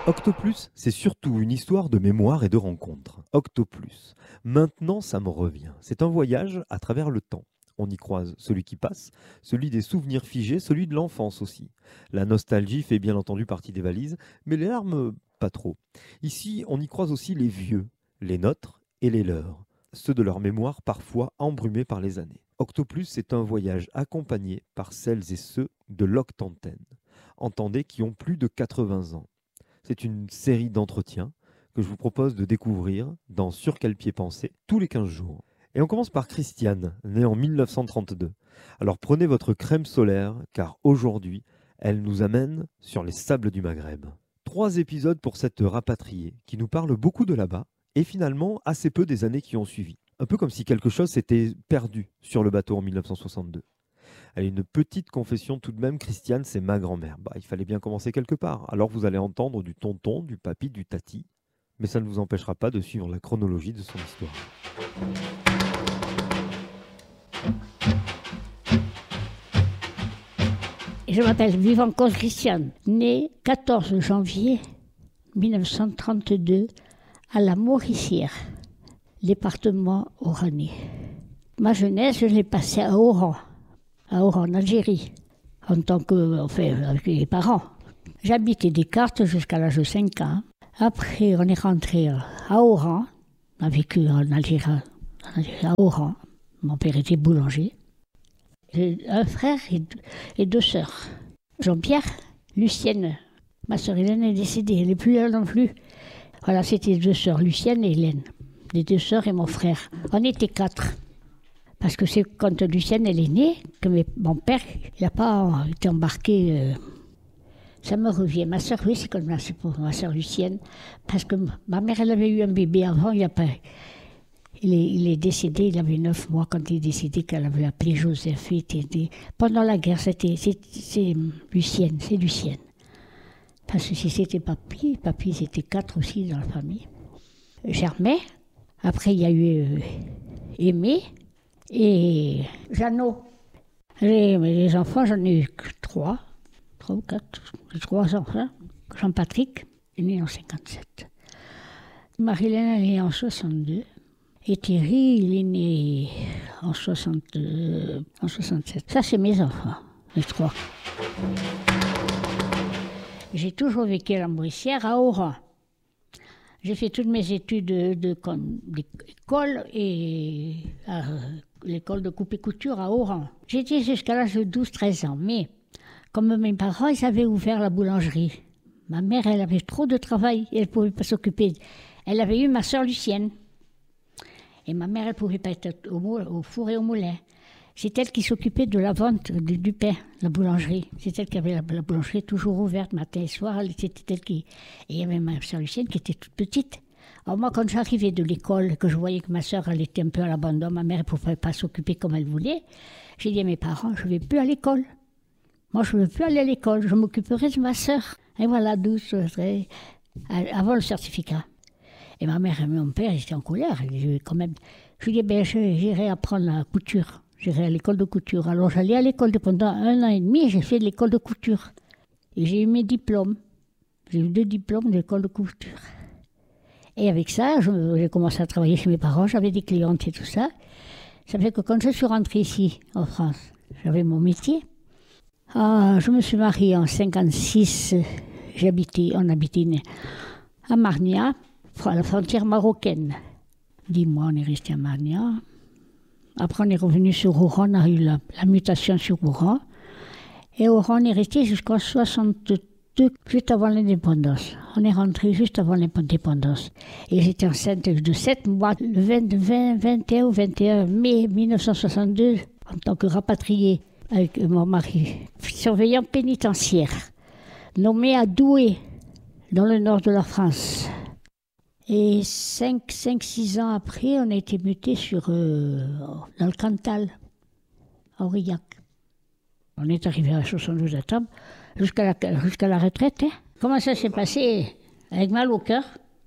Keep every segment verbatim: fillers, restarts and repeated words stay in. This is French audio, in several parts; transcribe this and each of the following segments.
Octoplus, c'est surtout une histoire de mémoire et de rencontres. Octoplus. Maintenant, ça me revient. C'est un voyage à travers le temps. On y croise celui qui passe, celui des souvenirs figés, celui de l'enfance aussi. La nostalgie fait bien entendu partie des valises, mais les larmes, pas trop. Ici, on y croise aussi les vieux, les nôtres et les leurs, ceux de leur mémoire parfois embrumés par les années. Octoplus, c'est un voyage accompagné par celles et ceux de l'octantaine. Entendez, qui ont plus de quatre-vingts ans. C'est une série d'entretiens que je vous propose de découvrir dans Sur quel pied penser tous les quinze jours. Et on commence par Christiane, née en mille neuf cent trente-deux. Alors prenez votre crème solaire car aujourd'hui, elle nous amène sur les sables du Maghreb. Trois épisodes pour cette rapatriée qui nous parle beaucoup de là-bas et finalement assez peu des années qui ont suivi. Un peu comme si quelque chose s'était perdu sur le bateau en mille neuf cent soixante-deux. Elle a une petite confession tout de même, Christiane, c'est ma grand-mère. Bah, il fallait bien commencer quelque part. Alors vous allez entendre du tonton, du papy, du tati, mais ça ne vous empêchera pas de suivre la chronologie de son histoire. Je m'appelle Vivancourt Christiane, née quatorze janvier mille neuf cent trente-deux à la Mauricière, département oranais. Ma jeunesse, je l'ai passée à Oran. à Oran, en Algérie, en tant que, enfin, avec les parents. J'habitais Descartes jusqu'à l'âge de cinq ans. Après, on est rentré à Oran. On a vécu en Algérie, en Algérie à Oran. Mon père était boulanger. J'ai un frère et deux, et deux sœurs. Jean-Pierre, Lucienne. Ma sœur Hélène est décédée, elle n'est plus là non plus. Voilà, c'était deux sœurs, Lucienne et Hélène. Les deux sœurs et mon frère. On était quatre. Parce que c'est quand Lucienne elle est née, que mes, mon père n'a pas été embarqué. Euh, ça me revient. Ma soeur, oui, c'est comme ça, c'est pour ma soeur Lucienne. Parce que ma mère, elle avait eu un bébé avant, il, a pas, il, est, il est décédé, il avait neuf mois quand il est décédé, qu'elle avait appelé Joseph. Était, pendant la guerre, c'était, c'est, c'est Lucienne, c'est Lucienne. Parce que si c'était papy, papy, c'était quatre aussi dans la famille. Germain, après il y a eu euh, Aimé, et Jeannot. Les, les enfants, j'en ai eu que trois, trois ou quatre, trois enfants. Jean-Patrick est né en cinquante-sept. Marie-Hélène est née en soixante-deux. Et Thierry, il est né en, soixante, euh, en soixante-sept. Ça, c'est mes enfants, les trois. J'ai toujours vécu à la Mauricière, à Oran. J'ai fait toutes mes études de, de, d'école et à l'école de coupe et couture à Oran. J'étais jusqu'à l'âge de douze treize ans, mais comme mes parents, ils avaient ouvert la boulangerie. Ma mère, elle avait trop de travail, elle ne pouvait pas s'occuper. Elle avait eu ma soeur Lucienne. Et ma mère, elle ne pouvait pas être au, au four et au moulin. C'est elle qui s'occupait de la vente du, du pain, la boulangerie. C'est elle qui avait la, la boulangerie toujours ouverte, matin et soir. C'était elle qui... Et il y avait ma soeur Lucienne qui était toute petite. Alors moi, quand j'arrivais de l'école, que je voyais que ma soeur, elle était un peu à l'abandon, ma mère ne pouvait pas s'occuper comme elle voulait, j'ai dit à mes parents, je ne vais plus à l'école. Moi, je ne veux plus aller à l'école, je m'occuperai de ma soeur. Et voilà, douce, très... avant le certificat. Et ma mère et mon père, ils étaient en colère. Je, quand même... je lui ai dit, ben, j'irai apprendre la couture. J'irai à l'école de couture. Alors j'allais à l'école de, pendant un an et demi, j'ai fait de l'école de couture. Et j'ai eu mes diplômes. J'ai eu deux diplômes de l'école de couture. Et avec ça, je, j'ai commencé à travailler chez mes parents, j'avais des clientes et tout ça. Ça fait que quand je suis rentrée ici, en France, j'avais mon métier. Ah, je me suis mariée en cinquante-six. J'habitais, on habitait à Marnia, à la frontière marocaine. Dix mois, on est resté à Marnia. Après, on est revenu sur Oran, on a eu la, la mutation sur Oran. Et Oran, on est resté jusqu'en soixante-deux, juste avant l'indépendance. On est rentré juste avant l'indépendance. Et j'étais enceinte de sept mois, le vingt, vingt, vingt et un ou vingt et un mai mille neuf cent soixante-deux, en tant que rapatriée avec mon mari, surveillant pénitentiaire, nommé à Douai, dans le nord de la France. Et cinq, six ans après, on a été muté sur, euh, dans le Cantal, à Aurillac. On est arrivé à soixante-douze octobre, jusqu'à la, jusqu'à la retraite. Hein. Comment ça s'est passé? Avec mal au cœur,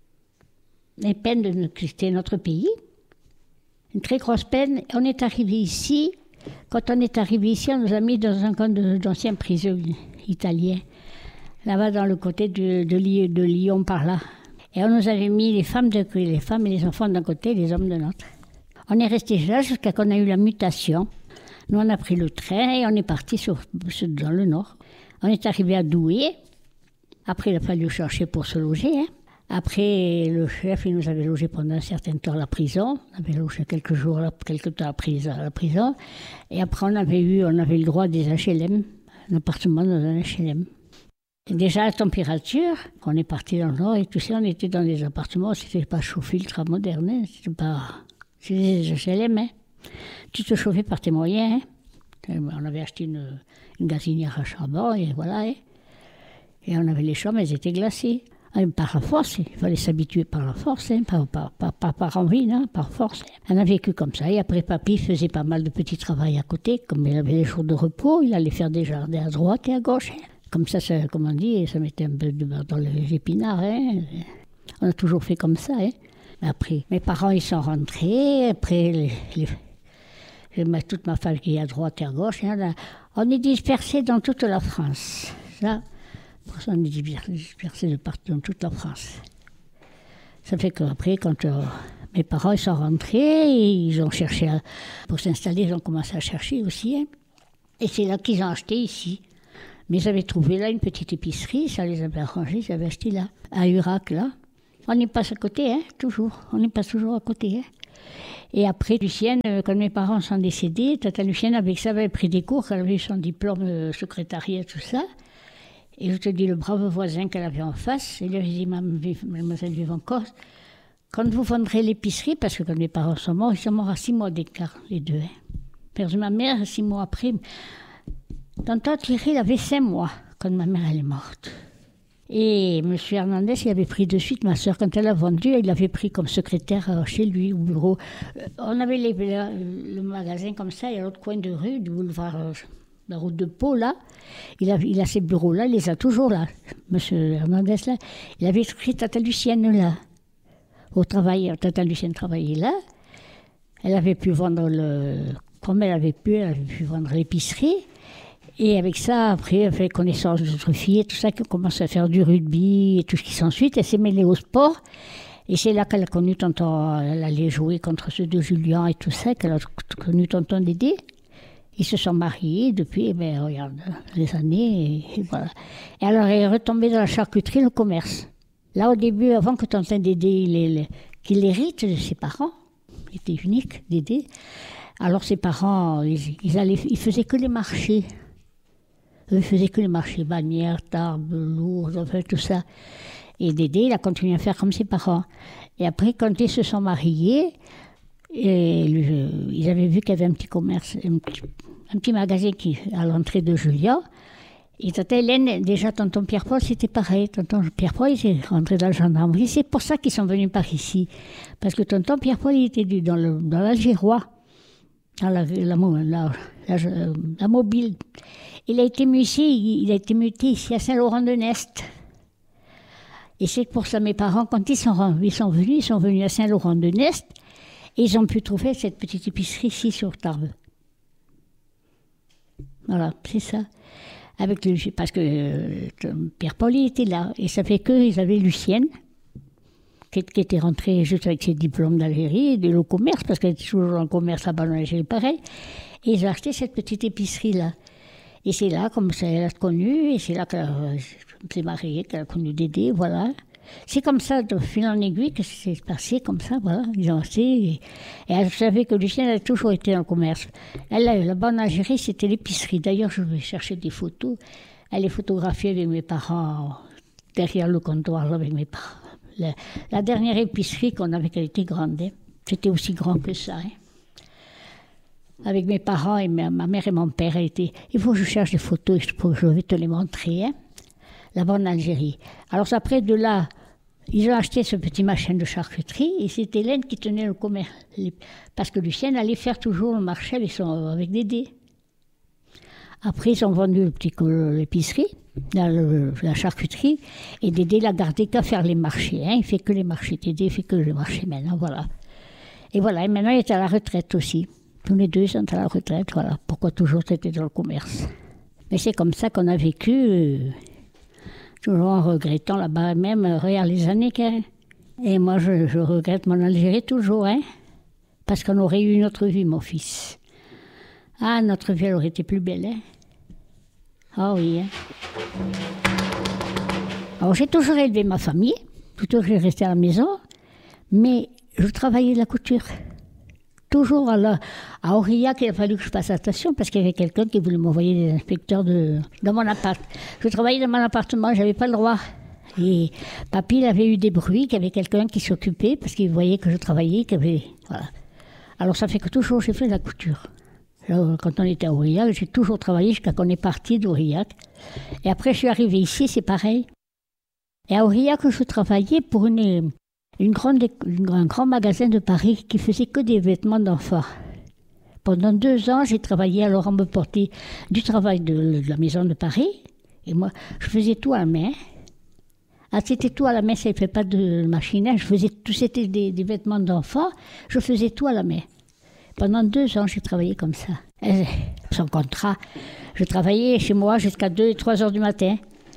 les peines de quitter notre pays, une très grosse peine. On est arrivé ici, quand on est arrivé ici, on nous a mis dans un camp de, d'anciens prisonniers italiens. là-bas dans le côté de, de, Lyon, de Lyon par là. Et on nous avait mis les femmes, de, les femmes et les enfants d'un côté et les hommes de l'autre. On est resté là jusqu'à qu'on a eu la mutation. Nous, on a pris le train et on est parti sur, sur, dans le nord. On est arrivé à Douai. Après, il a fallu chercher pour se loger. Hein. Après, le chef, il nous avait logé pendant un certain temps à la prison. On avait logé quelques jours, quelques temps à la prison. Et après, on avait eu, on avait le droit des H L M, un appartement dans un H L M. Et déjà, la température, on est parti dans le nord et tout ça, on était dans des appartements, c'était pas chauffé ultra moderne, hein, c'était pas... C'était des H L M, hein. Tu te chauffais par tes moyens, hein. On avait acheté une, une gazinière à charbon, et voilà, hein. Et on avait les chambres, elles étaient glacées. Par la force, il fallait s'habituer par la force, hein, pas, pas, pas, pas par envie, non, par force. On a vécu comme ça. Et après, papy faisait pas mal de petits travaux à côté. Comme il avait les jours de repos, il allait faire des jardins à droite et à gauche. Comme ça, ça comme on dit, ça mettait un peu de beurre dans les épinards. Hein. On a toujours fait comme ça. Hein. Après, mes parents, ils sont rentrés. Après, les, les, toute ma famille à droite et à gauche. Hein, on est dispersés dans toute la France. Ça, on est dispersés de partout dans toute la France. Ça fait qu'après, quand euh, mes parents ils sont rentrés, ils ont cherché, à, pour s'installer, ils ont commencé à chercher aussi. Hein. Et c'est là qu'ils ont acheté ici. Mais ils avaient trouvé là une petite épicerie, ça les avait arrangés, ils avaient acheté là, à Urac, là. On y passe à côté, hein, toujours. On y passe toujours à côté. Hein. Et après, Lucienne, quand mes parents sont décédés, tata Lucienne, avec ça, avait pris des cours, elle avait eu son diplôme de secrétariat, tout ça. Et je te dis, le brave voisin qu'elle avait en face, il lui avait dit, mademoiselle Vivancourt, quand vous vendrez l'épicerie, parce que quand mes parents sont morts, ils sont morts à six mois d'écart, les deux. Hein. Perdu ma mère, six mois après. Tonton Thierry, il avait cinq mois quand ma mère elle est morte. Et M. Hernandez, il avait pris de suite ma soeur. Quand elle a vendu, il l'avait pris comme secrétaire chez lui, au bureau. On avait les, le, le magasin comme ça, et à l'autre coin de rue, du boulevard, la route de Pau, là. Il a, il a ces bureaux-là, il les a toujours là. M. Hernandez, là. Il avait pris tata Lucienne, là. Au travail, tata Lucienne travaillait là. Elle avait pu vendre le... Comme elle avait pu, elle avait pu vendre l'épicerie. Et avec ça, après, elle fait connaissance d'autres filles et tout ça, qui commence à faire du rugby et tout ce qui s'ensuit. Elle s'est mêlée au sport. Et c'est là qu'elle a connu tonton, elle allait jouer contre ceux de Julien et tout ça, qu'elle a connu tonton Dédé. Ils se sont mariés depuis, ben, regarde, les années, et, et voilà. Et alors, elle est retombée dans la charcuterie, le commerce. Là, au début, avant que tonton Dédé, il, il, qu'il hérite de ses parents, il était unique, Dédé. Alors, ses parents, ils, ils, allaient, ils faisaient que les marchés. Eux, ils faisaient que les marchés, Bagnères, Tarbes, Lourdes, enfin tout ça. Et Dédé, il a continué à faire comme ses parents. Et après, quand ils se sont mariés, et le, ils avaient vu qu'il y avait un petit commerce, un petit, un petit magasin qui, à l'entrée de Julia. Et tata Hélène, déjà tonton Pierre-Paul, c'était pareil. Tonton Pierre-Paul, il est rentré dans la gendarmerie. C'est pour ça qu'ils sont venus par ici. Parce que tonton Pierre-Paul, il était dans, le, dans l'Algérois, dans la, la, la, la, la, la mobile. Il a été muté, il a été muté ici à Saint-Laurent-de-Nest. Et c'est pour ça mes parents, quand ils sont, ils sont venus, ils sont venus à Saint-Laurent-de-Nest et ils ont pu trouver cette petite épicerie ici sur Tarbes. Voilà, c'est ça. Avec le, parce que euh, Pierre-Paul était là et ça fait qu'ils avaient Lucienne qui, qui était rentrée juste avec ses diplômes d'Algérie et de le commerce, parce qu'elle était toujours dans le commerce à Algérie, pareil. Et ils ont acheté cette petite épicerie-là. Et c'est là, comme ça, elle a connu, et c'est là qu'elle s'est mariée, qu'elle a connu Dédé, voilà. C'est comme ça, de fil en aiguille, que c'est passé comme ça, voilà. Ils ont acheté, et, et elle savait que Lucienne a toujours été dans le commerce. Elle, là-bas en Algérie, c'était l'épicerie. D'ailleurs, je vais chercher des photos. Elle est photographiée avec mes parents, derrière le comptoir, là, avec mes parents. La, la dernière épicerie qu'on avait, elle était grande, hein. C'était aussi grand que ça, hein. Avec mes parents et ma, ma mère et mon père, elle était... Il faut que je cherche des photos, je vais te les montrer, hein, là-bas en Algérie. Alors après, de là, ils ont acheté ce petit machin de charcuterie et c'est Hélène qui tenait le commerce. Parce que Lucienne allait faire toujours le marché avec, son, avec Dédé. Après, ils ont vendu le petit, l'épicerie, la, le, la charcuterie, et Dédé l'a gardé qu'à faire les marchés. Hein. Il fait que les marchés. Dédé il fait que les marchés maintenant, voilà. Et voilà, et maintenant il est à la retraite aussi. Tous les deux sont à la retraite, voilà. Pourquoi toujours c'était dans le commerce. Mais c'est comme ça qu'on a vécu euh, toujours en regrettant là-bas, même, euh, regarde les années qu'il Et moi, je, je regrette mon Algérie toujours, hein, parce qu'on aurait eu une autre vie, mon fils. Ah, notre vie, elle aurait été plus belle, hein. Ah oui, hein. Alors, j'ai toujours élevé ma famille, plutôt que j'ai resté à la maison, mais je travaillais de la couture. Toujours à, la, à Aurillac, il a fallu que je fasse attention parce qu'il y avait quelqu'un qui voulait m'envoyer des inspecteurs de, dans mon appart. Je travaillais dans mon appartement, je n'avais pas le droit. Et papy, il avait eu des bruits, qu'il y avait quelqu'un qui s'occupait parce qu'il voyait que je travaillais. Qu'il y avait, voilà. Alors ça fait que toujours j'ai fait de la couture. Alors, quand on était à Aurillac, j'ai toujours travaillé jusqu'à qu'on est parti d'Aurillac. Et après, je suis arrivée ici, c'est pareil. Et à Aurillac, je travaillais pour une... Une grande, une, un grand magasin de Paris qui faisait que des vêtements d'enfants. Pendant deux ans, j'ai travaillé, alors on me portait du travail de, de la maison de Paris, et moi, je faisais tout à la main. Ah, c'était tout à la main, ça ne fait pas de machine, je faisais tout, c'était des, des vêtements d'enfants, je faisais tout à la main. Pendant deux ans, j'ai travaillé comme ça. Et, sans contrat, je travaillais chez moi jusqu'à deux et trois heures du matin.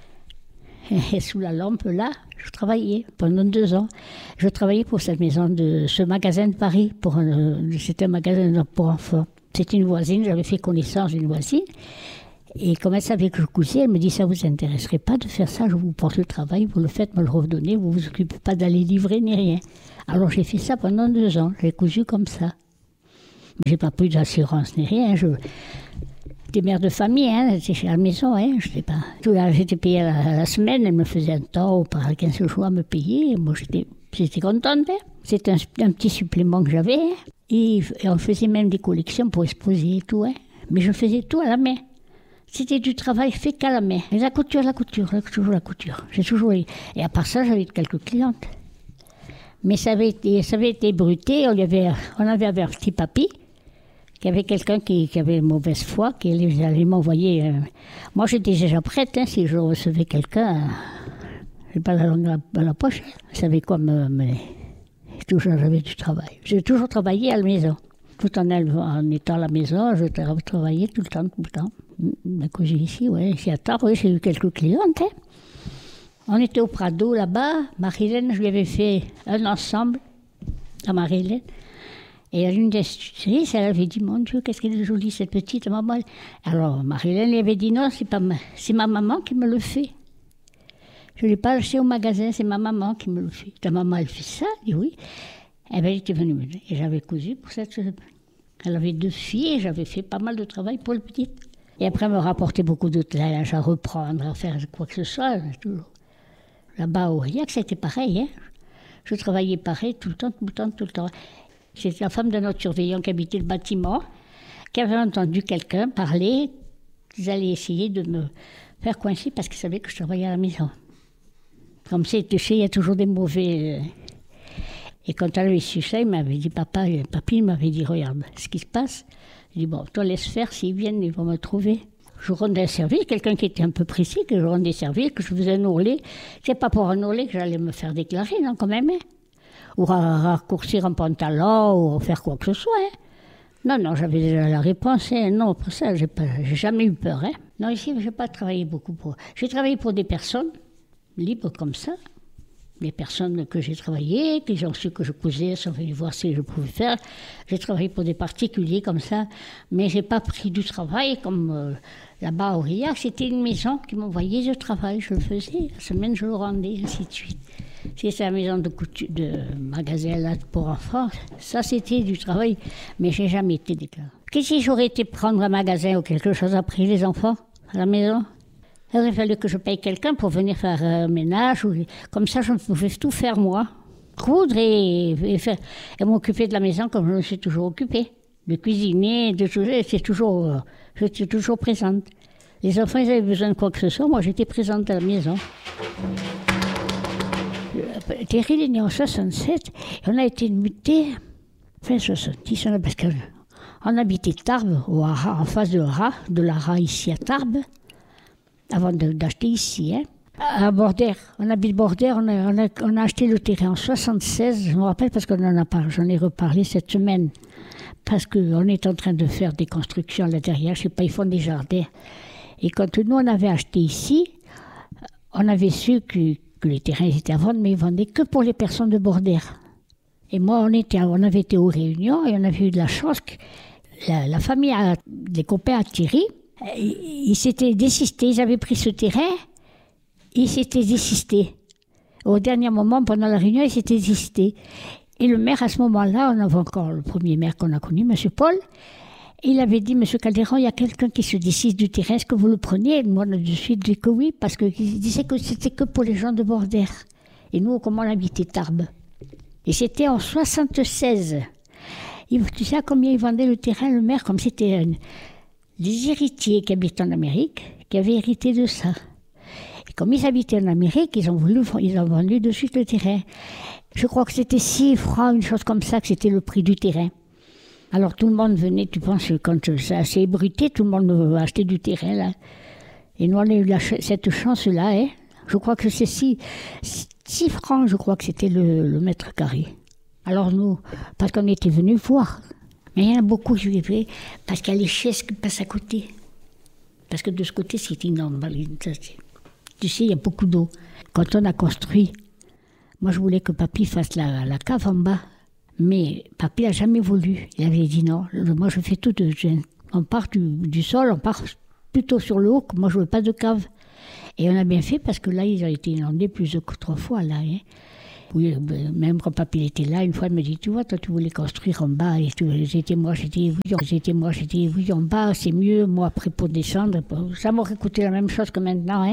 Et sous la lampe, là, je travaillais pendant deux ans. Je travaillais pour cette maison, de ce magasin de Paris. Pour un, c'était un magasin pour enfants. C'était une voisine, j'avais fait connaissance d'une voisine. Et comme elle savait que je cousais, elle me dit, ça ne vous intéresserait pas de faire ça, je vous porte le travail, vous le faites, me le redonnez, vous ne vous occupez pas d'aller livrer ni rien. Alors j'ai fait ça pendant deux ans, j'ai cousu comme ça. J'ai pas pris d'assurance ni rien. Je... J'étais mère de famille, hein, j'étais à la maison, hein, je sais pas. J'étais payée à la, à la semaine, elle me faisait un temps par quinze jours à me payer. Moi, j'étais, j'étais contente. Hein. C'était un, un petit supplément que j'avais. Hein. Et, et on faisait même des collections pour exposer et tout. Hein. Mais je faisais tout à la main. C'était du travail fait qu'à la main. Et la couture, la couture, la, toujours la couture. J'ai toujours eu. Et à part ça, j'avais quelques clientes. Mais ça avait été, ça avait été bruté. On, avait, on avait averti papy qu'il y avait quelqu'un qui, qui avait mauvaise foi, qui allait, allait m'envoyer... Euh... Moi, j'étais déjà prête, hein, si je recevais quelqu'un. Euh... Je n'ai pas la langue dans la poche. Je savais quoi, me, mais toujours, j'avais du travail. J'ai toujours travaillé à la maison. Tout en, en étant à la maison, je travaillais tout le temps, tout le temps. La cousu ici, oui. Ici à Tarbes, oui, j'ai eu quelques clientes. Hein. On était au Prado, là-bas. Marie-Hélène, je lui avais fait un ensemble à Marie-Hélène. Et l'une des tutrices, elle avait dit, mon Dieu, qu'est-ce qu'elle est jolie, cette petite maman. Alors, Marie-Hélène lui avait dit, non, c'est, pas ma... c'est ma maman qui me le fait. Je ne l'ai pas acheté au magasin, c'est ma maman qui me le fait. Ta maman, elle fait ça? Je dis oui. Eh bien, elle était venue me dire. Et j'avais cousu pour cette... Elle avait deux filles et j'avais fait pas mal de travail pour le petit. Et après, elle me rapportait beaucoup de linge à reprendre, à faire quoi que ce soit. Toujours. Là-bas, à Aurillac, c'était pareil. Hein. Je travaillais pareil tout le temps, tout le temps, tout le temps. C'était la femme de notre surveillant qui habitait le bâtiment, qui avait entendu quelqu'un parler qu'ils allaient essayer de me faire coincer parce qu'ils savaient que je travaillais à la maison. Comme c'est touché, il y a toujours des mauvais... Et quand elle avait su ça, il m'avait dit, papa, papy, il m'avait dit, regarde ce qui se passe. Je dis, bon, toi laisse faire, s'ils viennent, ils vont me trouver. Je rendais un service, quelqu'un qui était un peu précis, que je rendais service, que je faisais un ourlet. C'est pas pour un ourlet que j'allais me faire déclarer, non, quand même. Hein. Ou raccourcir un pantalon, ou faire quoi que ce soit. Hein. Non, non, j'avais déjà la réponse. Hein. Non, pour ça, j'ai, pas, j'ai jamais eu peur. Hein. Non, ici, je n'ai pas travaillé beaucoup pour... J'ai travaillé pour des personnes libres comme ça. Les personnes que j'ai travaillées, qui ont su que je cousais, sont venues voir si je pouvais faire. J'ai travaillé pour des particuliers comme ça, mais je n'ai pas pris du travail comme euh, là-bas à Aurillac. C'était une maison qui m'envoyait du travail, je le faisais. La semaine, je le rendais, ainsi de suite. Si c'est la maison de, couture, de magasin là pour enfants, ça c'était du travail, mais je n'ai jamais été déclarée. Qu'est-ce que si j'aurais été prendre un magasin ou quelque chose après les enfants, à la maison ? Il aurait fallu que je paye quelqu'un pour venir faire un ménage. Ou... Comme ça, je pouvais tout faire moi. Coudre et, et, faire, et m'occuper de la maison comme je me suis toujours occupée. De cuisiner, de tout ça. C'est toujours, j'étais toujours présente. Les enfants, ils avaient besoin de quoi que ce soit. Moi, j'étais présente à la maison. Thierry est né en soixante-sept. Et on a été mutés fin soixante-dix. On a, parce qu'on habitait Tarbes, au Hara, en face de Hara, de l'Hara ici à Tarbes. Avant de, d'acheter ici, hein. À Bordère, on habite Bordère, on a, on, a, on a acheté le terrain en soixante-seize, je me rappelle parce qu'on en a parlé, j'en ai reparlé cette semaine, parce qu'on est en train de faire des constructions là derrière, je sais pas, ils font des jardins. Et quand nous on avait acheté ici, on avait su que, que les terrains étaient à vendre, mais ils vendaient que pour les personnes de Bordère. Et moi, on, était, on avait été aux réunions et on avait eu de la chance que la, la famille, a, les copains à Thierry, ils, ils s'étaient désistés, ils avaient pris ce terrain, ils s'étaient désistés. Au dernier moment, pendant la réunion, ils s'étaient désistés. Et le maire, à ce moment-là, on avait encore le premier maire qu'on a connu, M. Paul, il avait dit, M. Calderon, il y a quelqu'un qui se désiste du terrain, est-ce que vous le preniez? Et moi, de suite, j'ai dit que oui, parce qu'il disait que c'était que pour les gens de Bordère. Et nous, comment on habitait Tarbes. Et c'était en soixante-seize. Il, tu sais à combien ils vendaient le terrain, le maire, comme c'était un, des héritiers qui habitent en Amérique, qui avaient hérité de ça. Et comme ils habitaient en Amérique, ils ont, voulu, ils ont vendu de suite le terrain. Je crois que c'était six francs, une chose comme ça, que c'était le prix du terrain. Alors tout le monde venait, tu penses, quand ça s'est ébruité, tout le monde veut acheter du terrain, là. Et nous, on a eu la, cette chance-là, hein. Je crois que c'est six, six francs, je crois que c'était le, le mètre carré. Alors nous, parce qu'on était venus voir. Mais il y en a beaucoup, je vais dire, parce qu'il y a les chaises qui passent à côté. Parce que de ce côté, c'est énorme. Tu sais, il y a beaucoup d'eau. Quand on a construit, moi je voulais que papy fasse la, la cave en bas. Mais papy n'a jamais voulu. Il avait dit non, moi je fais tout. De, je, on part du, du sol, on part plutôt sur le haut, que moi je ne veux pas de cave. Et on a bien fait parce que là, ils ont été inondés plus de trois fois. Là, hein. Oui, même quand papy était là, une fois, il me dit, tu vois, toi, tu voulais construire en bas. Et tout. J'étais moi, j'étais oui, j'étais moi, j'étais oui, en bas, c'est mieux. Moi, après, pour descendre, ça m'aurait coûté la même chose que maintenant. Hein.